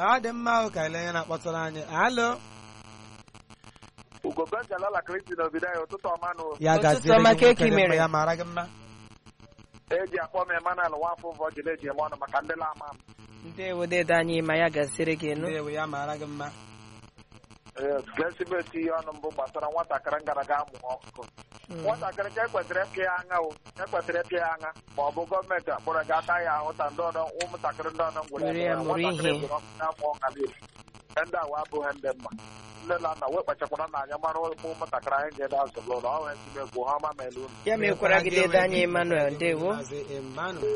dị mma ka ile na akpọtụrụ anyị. Alo. Ugo Benja lala Kristi na obido ya ụtụtụ ọma nụ. Ya gaziri ọma ka eki gị mere. ya mara gị mma. Eji akpọ m Emmanuel Nwafọ Virgin eji eme ọnụ maka ndị lama m. Ndewo dede anyị ma ya gasịrị gị nụ. Ndewo ya mara gị mma. Ga-esibe eti ihe ọnụ mbụ gbasara nwatakịrị ngara ga amụ ọkụkọ. Nwatakịrị ka ekwesịrị ịpịa ya aṅa ekwesịrị ịpịa ya aṅa ma ọ bụ gọọmenti akpọrọ gị aka ya ahụta ndị ọdọ ụmụntakịrị ndị ọdọ Were ya mụrụ ihe. n'afọ ọkalifu ndị awa abụghị ndị mma nne na nna wee kpachakwara na anya mara ụmụntakịrị anyị ga-ede azụlụ ụlọ ọ wee timegwu ha ọma ma elu unu. Ya mekwara gị dede anyị Emmanuel ndewo. Maazị Emmanuel.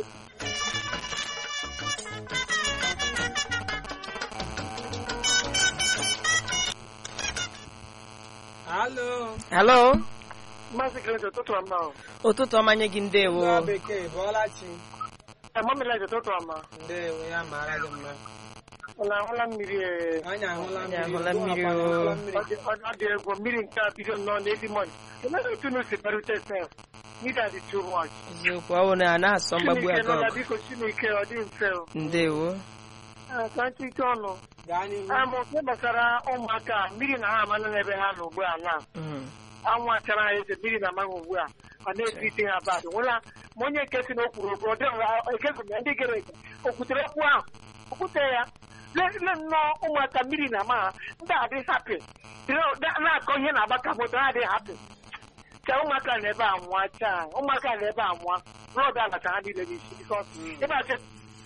Alo. Hello. Maazị Grace ụtụtụ ọma. Ụtụtụ ọma nye gị ndewo. Nwa bekee bọọla chi. Mamịla ụtụtụ ọma. Ndewo ya mara gị mma. Ụlọ ahụla mmiri Anyị ahụla Anyị mmiri. ahụla mmiri, Anyị o. ahụla mmiri. ọ dị egwu mmiri nke a bido nnọọ n'ezi mọnị. Enweghị otu unu si berute sef. Nida dị too much. Eziokwu ọ bụ na a na-asọ mgbagbu Chineke aka nọ na ọgụ. biko Chineke ọ dị mfe. Ndewo. Ka ntịtị ọnụ. Gaa n'ihu. Nke gbasara ụmụaka mmiri na ha amala n'ebe ha nọ ugbu a na anwụ achara ha eze mmiri na amaghị ugbu a ọ na-ezu ite ha bad nwela ma onye nke si na okwuru okwu ọ dịghị ekegụ na ndị gere ege okwutere okwu ahụ okwute ya le nnọọ ụmụaka mmiri na ama ha ndị adị hapi na-akọ ihe na-agbaka moto ha adịghị hapi ka ụmụaka na ebe a mụọ chaa ụmụaka na ebe a mụọ rọd alacha ha niile n'isi bikọs ebe a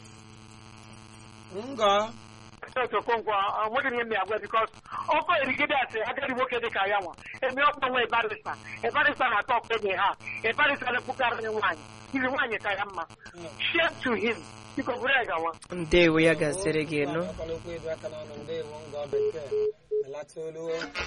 Ngọ. Okonkwo nweghị ihe na-agwa bikọs ọkọ erigide asị agadi nwoke dị ka ya nwa eme ọkpọ nwa ebarista na-atọ ọkpọ ebe ha ebarista na-ekpukarị nwaanyị iri nwaanyị ka ya mma shame to him biko bụrụ ya gawa. Ndewo ya gasịrị gị nụ. Akwala okwu edu aka n'ọnụ. Ndewo ngọ bekee. Melata olu.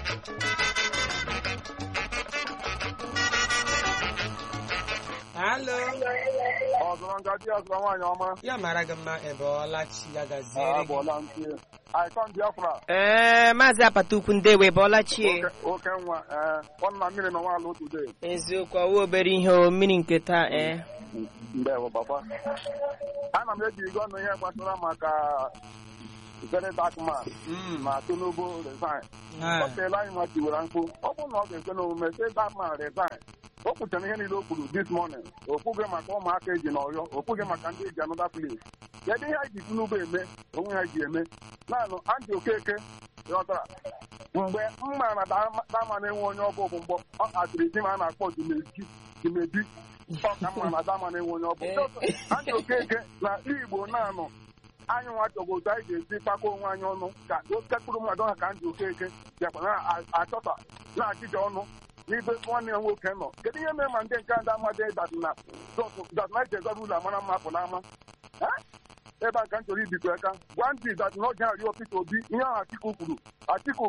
Alo. Ọzọrọ ngaji ọzọrọ nwaanyị ọma Ya mara gị mma ebe ọlachi ya gaziere gị. abụọla ntị Icon Biafra Maazị Apatukwu ndewo ebe chie. oke nwa ọnna mmiri na nwa ala otu dee Eziokwu ọwụ obere ihe o mmiri nke taa ndewo baba ana m eji igo ọnụ ihe gbasara maka very dark man na Tinubu resign ọ teela anyị nwa tiwere mkpu ọ bụrụ na ọ ga-ekwe n'omume say that man resign o kwuchara ihe niile o kwuru this morning o kwughị maka ụmụaka eji n'Ọyọ o kwughị maka ndị eji another place kedu ihe anyị ji Tinubu eme onwe ha ji eme naanị Andy Okeke ghọtara mgbe m mara na dama na-enwe onye ọbụ mgbọ ọ atịrị di m a na-akpọ Jimebi ọka mma na dama na-enwe onye ọbụ Andy Okeke na Igbo naanụ anyị nwa chọgo otu anyị ga-esi kpakọ onwe anyị ọnụ ka okekpụrụ mmadụ ha ka Andy Okeke bịakwa na-achọta na-achịja ọnụ n'ibe nwanne ya nwoke nọ kedu ihe mere ma ndị nke ndị amadị datna ụlọ amara mma pụ n'ama ebe a ka m chọrọ ibikọ aka gwa ndị dat na ọja arịọ Peter Obi ihe ahụ Atiku kwuru Atiku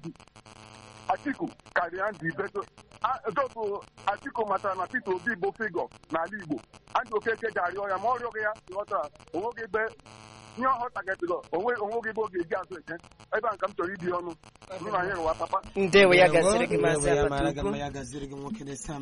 karịa Andy beto dotu Atiku matara na Peter Obi bụ figọ n'ala Igbo Andy Okeke ga-arịọ ya ma ọ rịọghị ya ghọtara onweghị ebe ihe ọhụrụ tagatịrị onweghị ebe ọ ga-eji azụ eke ebe a ka m chọrọ ibi ọnụ nna anyị rụwa papa ndewo ya gasịrị gị Maazị ya mara gị Apatukwu. mma ya gaziri gị nwoke dị sam.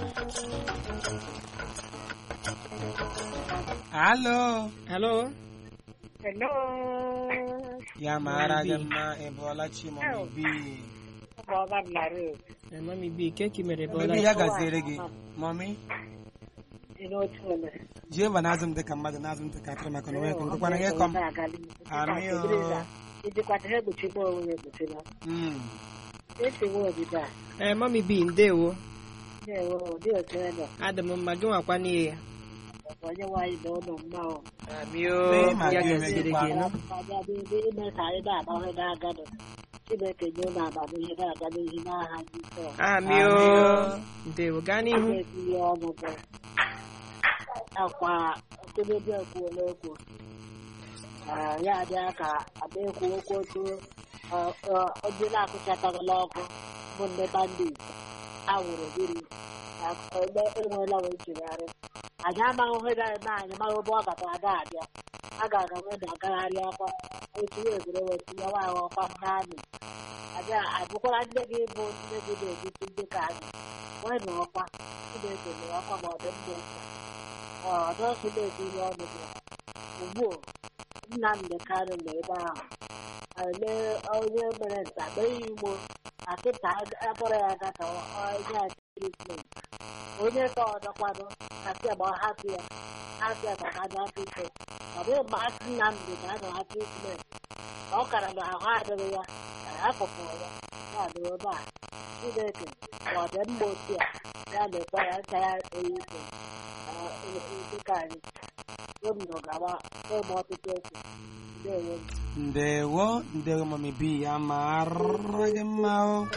Alo. Hello. Hello. Ya mara gị mma ebe ọlachi Mami B. Baba Blare. Mami B keki mere ebe Mami ya gaziri gị. Mami. Inotole. Jehova na-azụ m dịka mmadụ na-azụ m dịka atụrụ maka na onwe nkekwana gị kọm. Amị o. Ijikwata egbochi gbo onwe egbochila. Esi wo obiba. Mami B ndewo. Ndewo, dị otu ebe. Adị m mma gị nwakwa n'ihe. Onye nwanyị na ụlọ mma o. Amị ya gasịrị gị nụ. Aja dị ime ka anyị na-agbanwe n'agado. Chineke nye ụlọ amamihe na-aga n'ihi n'aha Jizọs. Amị ndewo gaa n'ihu. Etinye ọnụ bụ akwa nkebebi ekwuola okwu. Ya adịa ka ada ekwu okwu otu onye na-akụchataghịla ọkụ bụ ndị bandit awụrụ biri ebe enweela wee chigharị anyị amaghị ihe ga-eme anyị maghị ebe ọ gata aga abịa a ga-aga nwe na agagharị akwa otu egwure wetinyewa ahụ ọkwa naanị abịa abụkwara nne gị bụ nne gị na-egosi ndị ka anyị nwee na ọkwa Chineke mere ọkwa ma ọ dị mma ọdọsụ na-etinye ọnụ gị ugbu Nnamdị Kanụ nọ ebe ahụ onye mere ntabeghị igbo akịta akpọrọ ya aka ka onye tritment onye ka ọdọkwado asị agba hapụ ya ka ha ga tritment ọ bụghị mgbe asị Nnamdị ka a ga tritment ọ kara na ahụ adịghị ya akụpụrụ ya adịghị ebe a Chineke ma ọ dị mma otu a ya na-ekwe ya nka ya eyi ike dịka anyị omino gawa eme ọtụtụ eke ndewo Mami B ya mara gị mma.